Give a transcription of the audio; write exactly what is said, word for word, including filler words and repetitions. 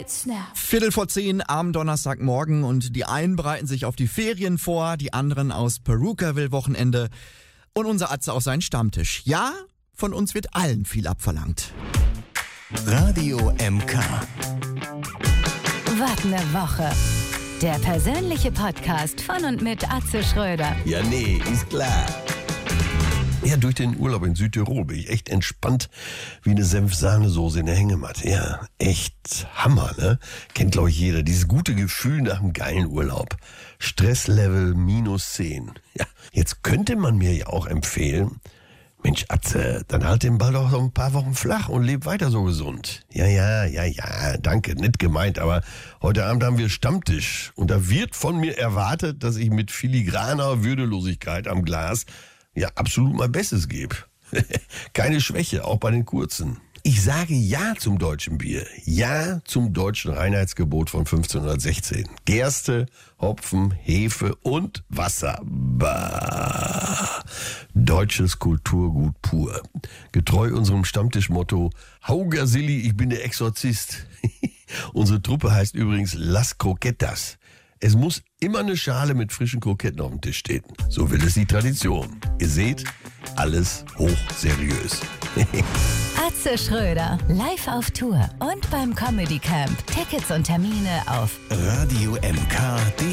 Snap. Viertel vor zehn am Donnerstagmorgen und die einen bereiten sich auf die Ferien vor, die anderen aus Peruka will Wochenende und unser Atze auf seinen Stammtisch. Ja, von uns wird allen viel abverlangt. Radio M K. Was ne Woche. Der persönliche Podcast von und mit Atze Schröder. Ja, nee, ist klar. Ja, durch den Urlaub in Südtirol bin ich echt entspannt wie eine Senf-Sahnesoße in der Hängematte. Ja, echt Hammer, ne? Kennt, glaube ich, jeder. Dieses gute Gefühl nach einem geilen Urlaub. Stresslevel minus zehn. Ja, jetzt könnte man mir ja auch empfehlen, Mensch, Atze, dann halt den Ball doch so ein paar Wochen flach und leb weiter so gesund. Ja, ja, ja, ja, danke, nett gemeint, aber heute Abend haben wir Stammtisch und da wird von mir erwartet, dass ich mit filigraner Würdelosigkeit am Glas ja absolut mein Bestes gebe. Keine Schwäche, auch bei den Kurzen. Ich sage Ja zum deutschen Bier. Ja zum deutschen Reinheitsgebot von fünfzehnhundertsechzehn. Gerste, Hopfen, Hefe und Wasser. Bah. Deutsches Kulturgut pur. Getreu unserem Stammtischmotto Hauger Silli, ich bin der Exorzist. Unsere Truppe heißt übrigens Las Croquetas. Es muss immer eine Schale mit frischen Kroketten auf dem Tisch stehen. So will es die Tradition. Ihr seht, alles hochseriös. Atze Schröder, live auf Tour und beim Comedy Camp. Tickets und Termine auf Radio M K punkt de